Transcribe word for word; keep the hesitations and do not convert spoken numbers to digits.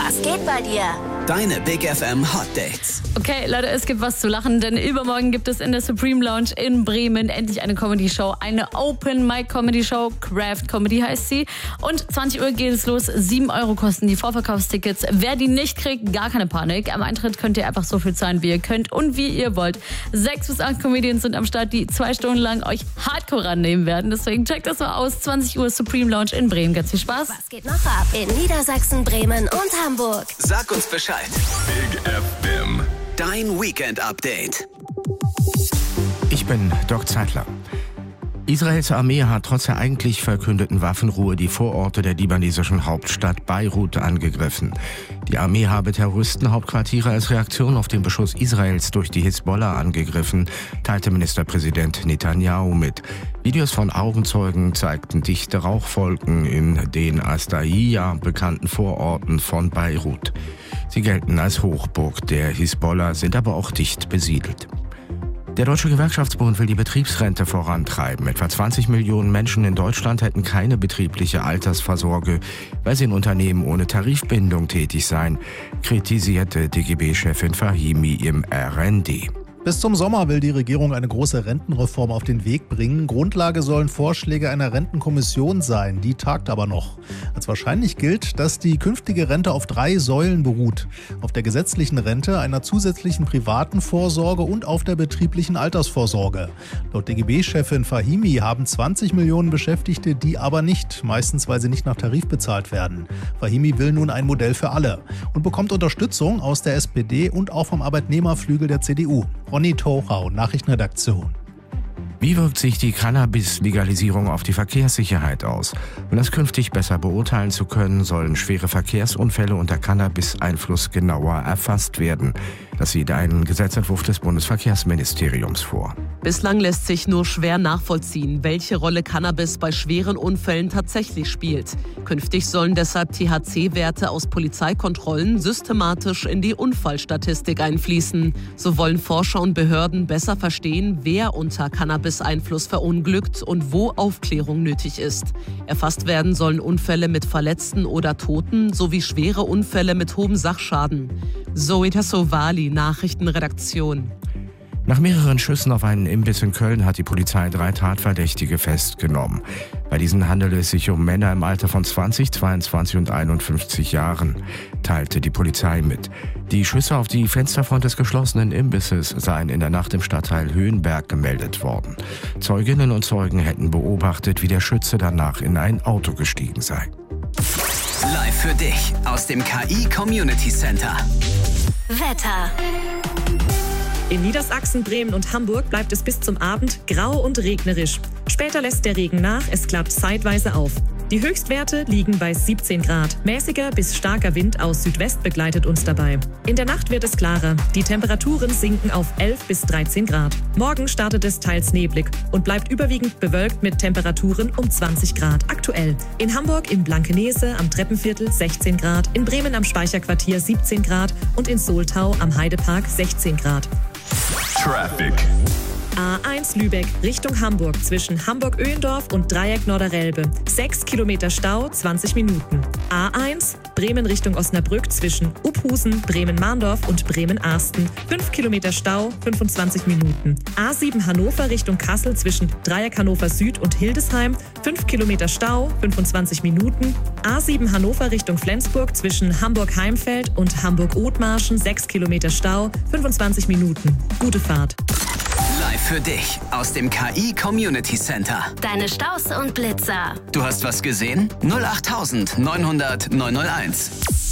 Was geht bei dir? Deine Big F M Hot Dates. Okay, Leute, es gibt was zu lachen, denn übermorgen gibt es in der Supreme Lounge in Bremen endlich eine Comedy-Show, eine Open-Mic-Comedy-Show, Craft Comedy heißt sie. Und zwanzig Uhr geht es los, sieben Euro kosten die Vorverkaufstickets. Wer die nicht kriegt, gar keine Panik. Am Eintritt könnt ihr einfach so viel zahlen, wie ihr könnt und wie ihr wollt. Sechs bis acht Comedians sind am Start, die zwei Stunden lang euch hardcore annehmen werden. Deswegen checkt das mal aus, zwanzig Uhr Supreme Lounge in Bremen. Ganz viel Spaß. Was geht noch ab in Niedersachsen, Bremen und Hamburg? Sag uns Bescheid. Big F M. Dein Weekend-Update. Ich bin Doc Zeitler. Israels Armee hat trotz der eigentlich verkündeten Waffenruhe die Vororte der libanesischen Hauptstadt Beirut angegriffen. Die Armee habe Terroristenhauptquartiere als Reaktion auf den Beschuss Israels durch die Hisbollah angegriffen, teilte Ministerpräsident Netanyahu mit. Videos von Augenzeugen zeigten dichte Rauchwolken in den als Dahiya bekannten Vororten von Beirut. Sie gelten als Hochburg der Hisbollah, sind aber auch dicht besiedelt. Der Deutsche Gewerkschaftsbund will die Betriebsrente vorantreiben. Etwa zwanzig Millionen Menschen in Deutschland hätten keine betriebliche Altersvorsorge, weil sie in Unternehmen ohne Tarifbindung tätig seien, kritisierte D G B-Chefin Fahimi im R N D. Bis zum Sommer will die Regierung eine große Rentenreform auf den Weg bringen. Grundlage sollen Vorschläge einer Rentenkommission sein. Die tagt aber noch. Als wahrscheinlich gilt, dass die künftige Rente auf drei Säulen beruht. Auf der gesetzlichen Rente, einer zusätzlichen privaten Vorsorge und auf der betrieblichen Altersvorsorge. Laut D G B-Chefin Fahimi haben zwanzig Millionen Beschäftigte die aber nicht. Meistens, weil sie nicht nach Tarif bezahlt werden. Fahimi will nun ein Modell für alle und bekommt Unterstützung aus der S P D und auch vom Arbeitnehmerflügel der C D U. Ronny Thorau, Nachrichtenredaktion. Wie wirkt sich die Cannabis-Legalisierung auf die Verkehrssicherheit aus? Um das künftig besser beurteilen zu können, sollen schwere Verkehrsunfälle unter Cannabis-Einfluss genauer erfasst werden. Das sieht ein Gesetzentwurf des Bundesverkehrsministeriums vor. Bislang lässt sich nur schwer nachvollziehen, welche Rolle Cannabis bei schweren Unfällen tatsächlich spielt. Künftig sollen deshalb T H C-Werte aus Polizeikontrollen systematisch in die Unfallstatistik einfließen. So wollen Forscher und Behörden besser verstehen, wer unter Cannabis-Einfluss verunglückt und wo Aufklärung nötig ist. Erfasst werden sollen Unfälle mit Verletzten oder Toten sowie schwere Unfälle mit hohem Sachschaden. Zoe Tassovali, Nachrichtenredaktion. Nach mehreren Schüssen auf einen Imbiss in Köln hat die Polizei drei Tatverdächtige festgenommen. Bei diesen handelt es sich um Männer im Alter von zwanzig, zweiundzwanzig und einundfünfzig Jahren, teilte die Polizei mit. Die Schüsse auf die Fensterfront des geschlossenen Imbisses seien in der Nacht im Stadtteil Höhenberg gemeldet worden. Zeuginnen und Zeugen hätten beobachtet, wie der Schütze danach in ein Auto gestiegen sei. Live für dich aus dem K I Community Center. Wetter. In Niedersachsen, Bremen und Hamburg bleibt es bis zum Abend grau und regnerisch. Später lässt der Regen nach, es klappt zeitweise auf. Die Höchstwerte liegen bei siebzehn Grad. Mäßiger bis starker Wind aus Südwest begleitet uns dabei. In der Nacht wird es klarer. Die Temperaturen sinken auf elf bis dreizehn Grad. Morgen startet es teils neblig und bleibt überwiegend bewölkt mit Temperaturen um zwanzig Grad aktuell. In Hamburg im Blankenese am Treppenviertel sechzehn Grad, in Bremen am Speicherquartier siebzehn Grad und in Soltau am Heidepark sechzehn Grad. Traffic. A eins Lübeck Richtung Hamburg zwischen Hamburg-Öhendorf und Dreieck Norderelbe. sechs Kilometer Stau, zwanzig Minuten. A eins Bremen Richtung Osnabrück zwischen Uphusen, Bremen-Mahndorf und Bremen-Arsten. fünf Kilometer Stau, fünfundzwanzig Minuten. A sieben Hannover Richtung Kassel zwischen Dreieck Hannover Süd und Hildesheim. fünf Kilometer Stau, fünfundzwanzig Minuten. A sieben Hannover Richtung Flensburg zwischen Hamburg-Heimfeld und Hamburg-Othmarschen. sechs Kilometer Stau, fünfundzwanzig Minuten. Gute Fahrt. Live für dich aus dem K I Community Center. Deine Staus und Blitzer. Du hast was gesehen? null acht neunhundert neunhunderт neunhunderteins.